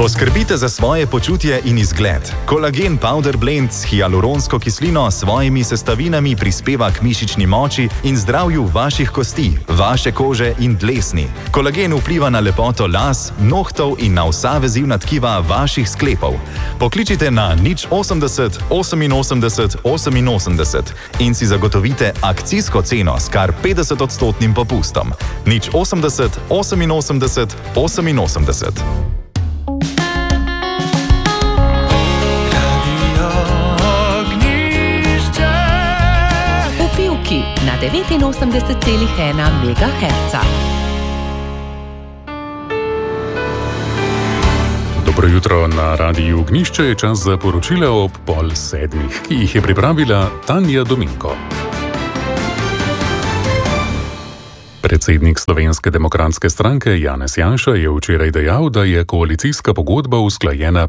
Poskrbite za svoje počutje in izgled. Kolagen Powder Blend s hialuronsko kislino s svojimi sestavinami prispeva k mišični moči in zdravju vaših kosti, vaše kože in dlesni. Kolagen vpliva na lepoto las, nohtov in na vsa vezivna tkiva vaših sklepov. Pokličite na 080 88 88 in si zagotovite akcijsko ceno s kar 50% popustom. 080 88 88. Na 89,1 MHz. Dobro jutro, na Radiu Ognjišče je čas za poročila ob 6:30, ki jih je pripravila Tanja Dominko. Predsednik Slovenske demokratske stranke Janez Janša je včeraj dejal, da je koalicijska pogodba usklajena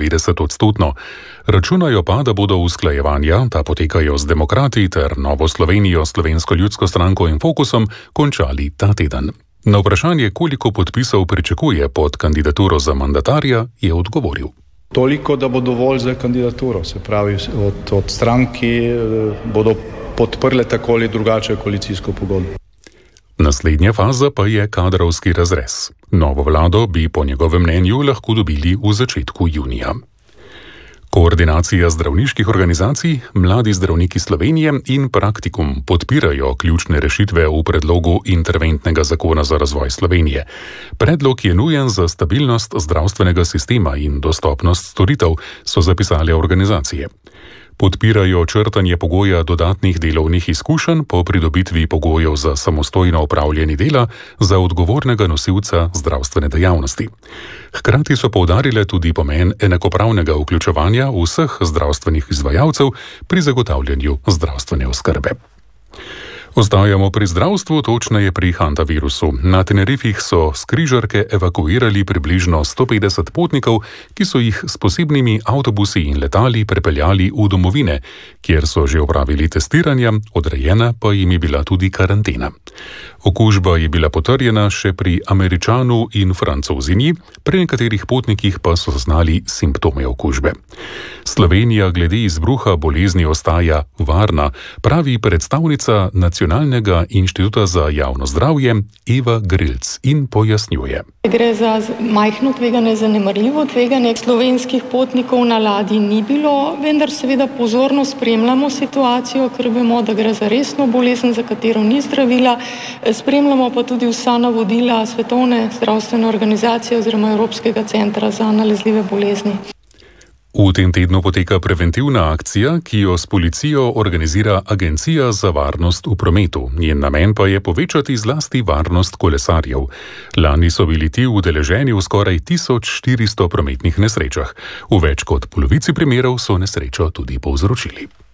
95%. Računajo pa, da bodo usklajevanja, ta potekajo z Demokrati ter Novo Slovenijo, Slovensko ljudsko stranko in Fokusom, končali ta teden. Na vprašanje, koliko podpisov pričakuje pod kandidaturo za mandatarja, je odgovoril. Toliko, da bo dovolj za kandidaturo, se pravi od strank, ki bodo podprle tako ali drugače koalicijsko pogodbo. Naslednja faza pa je kadrovski razrez. Novo vlado bi po njegovem mnenju lahko dobili v začetku junija. Koordinacija zdravniških organizacij, Mladi zdravniki Slovenije in Praktikum podpirajo ključne rešitve v predlogu interventnega zakona za razvoj Slovenije. Predlog je nujen za stabilnost zdravstvenega sistema in dostopnost storitev, so zapisale organizacije. Podpirajo črtanje pogoja dodatnih delovnih izkušenj po pridobitvi pogojev za samostojno opravljanje dela za odgovornega nosilca zdravstvene dejavnosti. Hkrati so poudarile tudi pomen enakopravnega vključevanja vseh zdravstvenih izvajalcev pri zagotavljanju zdravstvene oskrbe. Ostajamo pri zdravstvu, točneje pri hantavirusu. Na Tenerifih so s križarke evakuirali približno 150 potnikov, ki so jih s posebnimi avtobusi in letali prepeljali v domovine, kjer so že opravili testiranja, odrejena pa jim je bila tudi karantena. Okužba je bila potrjena še pri Američanu in Francozinji, pri nekaterih potnikih pa so zaznali simptome okužbe. Slovenija glede izbruha bolezni ostaja varna, pravi predstavnica Nacionalnega inštituta za javno zdravje Eva Grilc in pojasnjuje. Gre za majhno tveganje, zanemarljivo tveganje. Slovenskih potnikov na ladji ni bilo, vendar seveda pozorno spremljamo situacijo, ker vemo, da gre za resno bolezen, za katero ni zdravila. Spremljamo pa tudi vsa navodila Svetovne zdravstvene organizacije oziroma Evropskega centra za nalezljive bolezni. V tem tednu poteka preventivna akcija, ki jo s policijo organizira Agencija za varnost v prometu. Njen namen pa je povečati zlasti varnost kolesarjev. Lani so bili ti udeleženi v skoraj 1400 prometnih nesrečah. V več kot polovici primerov so nesrečo tudi povzročili.